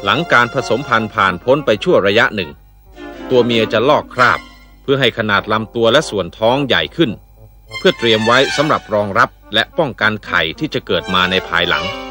หลังการผสมพันธุ์ผ่านพ้นไปชั่วระยะหนึ่งตัวเมียจะลอกคราบเพื่อให้ขนาดลำตัวและส่วนท้องใหญ่ขึ้นเพื่อเตรียมไว้สำหรับรองรับและป้องกันไข่ที่จะเกิดมาในภายหลัง